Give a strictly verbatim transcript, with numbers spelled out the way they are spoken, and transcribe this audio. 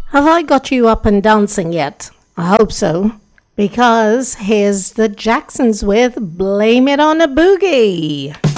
Have I got you up and dancing yet? I hope so, because here's the Jacksons with Blame It on a Boogie.